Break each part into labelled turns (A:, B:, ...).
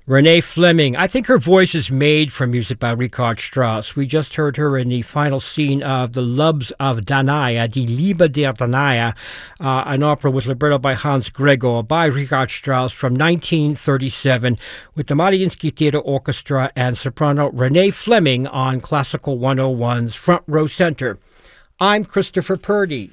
A: Renee Fleming. I think her voice is made for music by Richard Strauss. We just heard her in the final scene of The Loves of Danae, Die Liebe der Danae, an opera with libretto by Hans Gregor by Richard Strauss from 1937 with the Mariinsky Theater Orchestra and soprano Renee Fleming on Classical 101's Front Row Center. I'm Christopher Purdy.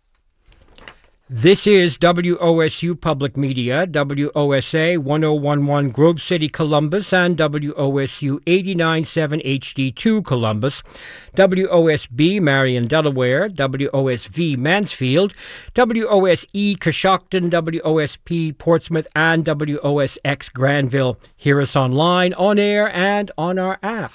A: This is WOSU Public Media, WOSA 1011 Grove City, Columbus, and WOSU 89.7 HD2 Columbus, WOSB Marion, Delaware, WOSV Mansfield, WOSE Coshocton, WOSP Portsmouth, and WOSX Granville. Hear us online, on air, and on our app.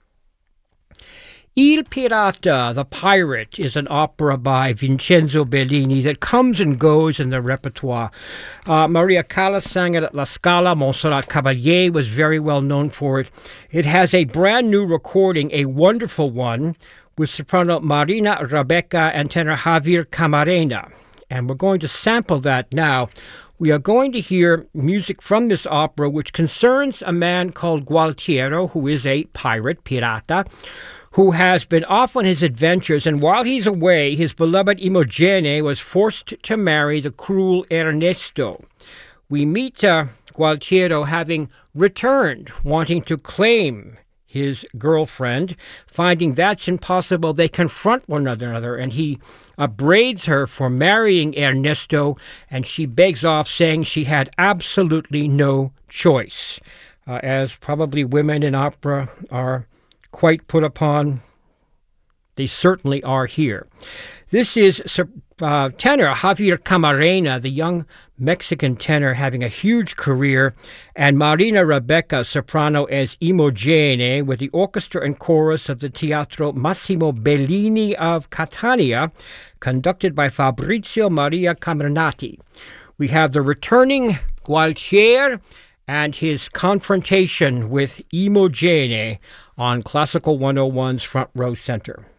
A: Il Pirata, The Pirate, is an opera by Vincenzo Bellini that comes and goes in the repertoire. Maria Callas sang it at La Scala. Montserrat Caballé was very well known for it. It has a brand new recording, a wonderful one, with soprano Marina Rebecca and tenor Javier Camarena. And we're going to sample that now. We are going to hear music from this opera, which concerns a man called Gualtiero, who is a pirate, pirata, who has been off on his adventures, and while he's away, his beloved Imogene was forced to marry the cruel Ernesto. We meet Gualtiero having returned, wanting to claim his girlfriend. Finding that's impossible, they confront one another, and he upbraids her for marrying Ernesto, and she begs off, saying she had absolutely no choice. As probably women in opera are quite put upon, they certainly are here. This is tenor Javier Camarena, the young Mexican tenor having a huge career, and Marina Rebecca, soprano, as Imogene, with the orchestra and chorus of the Teatro Massimo Bellini of Catania, conducted by Fabrizio Maria Camernati. We have the returning Gualtier and his confrontation with Imogene on Classical 101's Front Row Center.